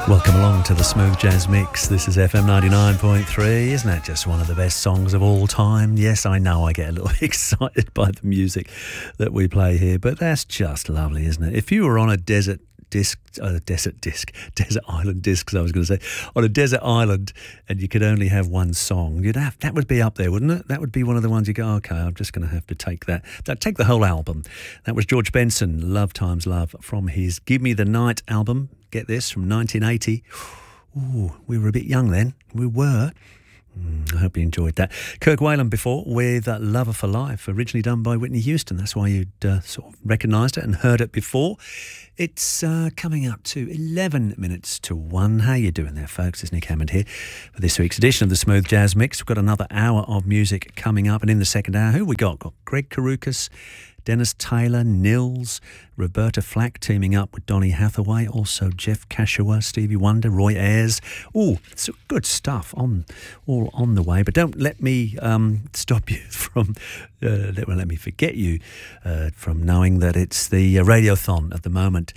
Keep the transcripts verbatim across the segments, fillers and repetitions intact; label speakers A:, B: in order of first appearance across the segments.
A: Welcome along to the Smooth Jazz Mix. This is F M ninety-nine point three. Isn't that just one of the best songs of all time? Yes, I know I get a little excited by the music that we play here, but that's just lovely, isn't it? If you were on a desert disc, uh, desert disc, desert island discs, I was going to say, on a desert island, and you could only have one song, you'd have that would be up there, wouldn't it? That would be one of the ones you go, okay, I'm just going to have to take that. that. Take the whole album. That was George Benson, Love Times Love, from his Give Me the Night album. Get this, from nineteen eighty. Ooh, we were a bit young then. We were. Mm, I hope you enjoyed that. Kirk Whalum before with uh, Lover for Life, originally done by Whitney Houston. That's why you'd uh, sort of recognised it and heard it before. It's uh, coming up to eleven minutes to one. How you doing there, folks? It's Nick Hammond here for this week's edition of the Smooth Jazz Mix. We've got another hour of music coming up, and in the second hour, who we got? Got Greg Karukas, Dennis Taylor, Nils, Roberta Flack teaming up with Donny Hathaway, also Jeff Cashua, Stevie Wonder, Roy Ayers. Oh, it's good stuff on all on the way. But don't let me um, stop you from, uh, let, well, let me forget you uh, from knowing that it's the uh, Radiothon at the moment.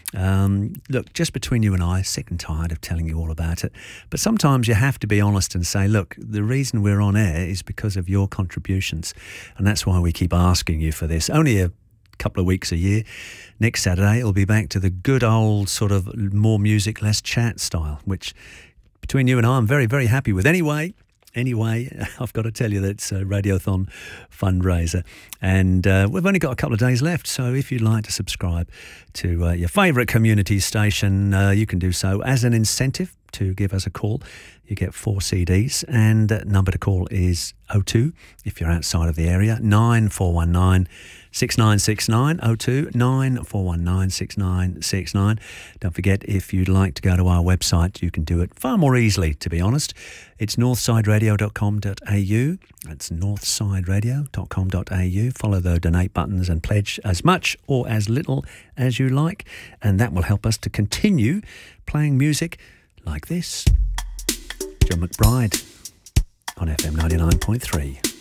A: Um, look, just between you and I, sick and tired of telling you all about it. But sometimes you have to be honest and say, look, the reason we're on air is because of your contributions. And that's why we keep asking you for this. Only a couple of weeks a year. Next Saturday, it'll be back to the good old sort of more music, less chat style, which between you and I, I'm very, very happy with. Anyway, Anyway, I've got to tell you that it's a Radiothon fundraiser, and uh, we've only got a couple of days left, so if you'd like to subscribe to uh, your favourite community station, uh, you can do so as an incentive to give us a call. You get four C Ds, and uh, number to call is oh two, if you're outside of the area, nine four one nine, six nine six nine, oh two, nine four one nine, six nine six nine. Don't forget, if you'd like to go to our website, you can do it far more easily, to be honest. It's northside radio dot com dot a u. That's northside radio dot com dot a u. Follow the donate buttons and pledge as much or as little as you like, and that will help us to continue playing music like this. John McBride on F M ninety-nine point three.